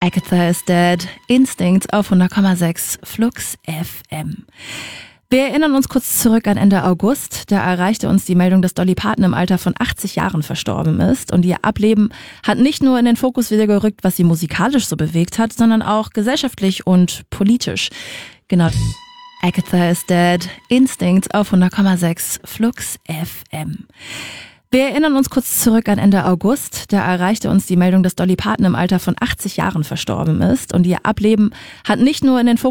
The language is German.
Agatha is Dead, Instinct auf 100,6 Flux FM. Wir erinnern uns kurz zurück an Ende August. Da erreichte uns die Meldung, dass Dolly Parton im Alter von 80 Jahren verstorben ist. Und ihr Ableben hat nicht nur in den Fokus wieder gerückt, was sie musikalisch so bewegt hat, sondern auch gesellschaftlich und politisch. Genau. Agatha is Dead, Instinct auf 100,6 Flux FM. Wir erinnern uns kurz zurück an Ende August. Da erreichte uns die Meldung, dass Dolly Parton im Alter von 80 Jahren verstorben ist. Und ihr Ableben hat nicht nur in den Fokus